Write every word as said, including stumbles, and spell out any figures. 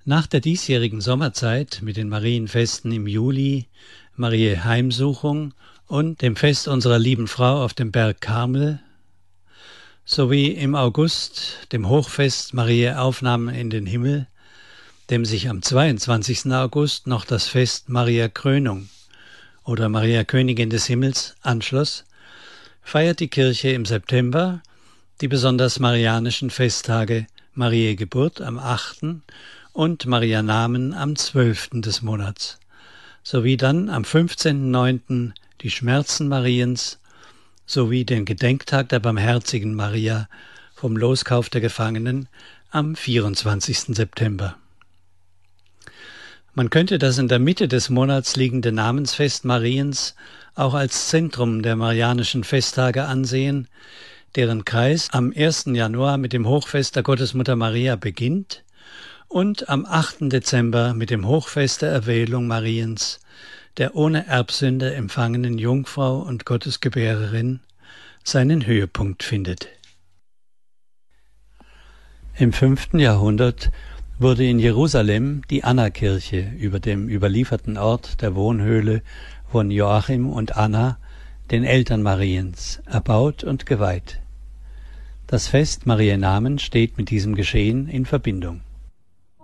Nach der diesjährigen Sommerzeit mit den Marienfesten im Juli, Mariä Heimsuchung und dem Fest unserer lieben Frau auf dem Berg Karmel sowie im August dem Hochfest Mariä Aufnahme in den Himmel, dem sich am zweiundzwanzigsten August noch das Fest Mariä Krönung oder Maria Königin des Himmels anschloss, feiert die Kirche im September die besonders marianischen Festtage Mariä Geburt am achten und Maria Namen am zwölften des Monats, sowie dann am fünfzehnten neunten die Schmerzen Mariens sowie den Gedenktag der barmherzigen Maria vom Loskauf der Gefangenen am vierundzwanzigsten September. Man könnte das in der Mitte des Monats liegende Namensfest Mariens auch als Zentrum der marianischen Festtage ansehen, deren Kreis am ersten Januar mit dem Hochfest der Gottesmutter Maria beginnt und am achten Dezember mit dem Hochfest der Erwählung Mariens, der ohne Erbsünde empfangenen Jungfrau und Gottesgebärerin, seinen Höhepunkt findet. Im fünften Jahrhundert wurde in Jerusalem die Anna-Kirche über dem überlieferten Ort der Wohnhöhle von Joachim und Anna, den Eltern Mariens, erbaut und geweiht. Das Fest Mariä Namen steht mit diesem Geschehen in Verbindung.